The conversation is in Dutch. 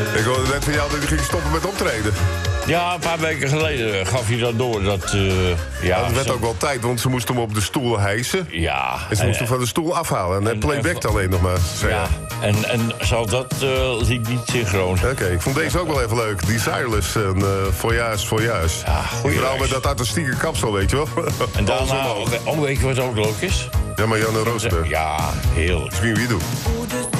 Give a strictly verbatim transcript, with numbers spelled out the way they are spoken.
Ik hoorde net van jou dat hij ging stoppen met optreden. Ja, een paar weken geleden gaf hij dat door. Dat, uh, ja, dat werd zo... ook wel tijd, want ze moesten hem op de stoel hijsen. Ja. En ze en, moesten hem van de stoel afhalen. En hij playbackt alleen nog maar. Ja, en, en zo dat uh, liep niet synchroon. Oké, okay, ik vond deze ook wel even leuk. Desireless en uh, Voyage, Voyage. Ja, goeie Vooral met dat artistieke kapsel, weet je wel. En daarna, oh, weet je wat ook leuk is? Ja, maar Janne Roosberg. Ja, heerlijk. Misschien wie doet.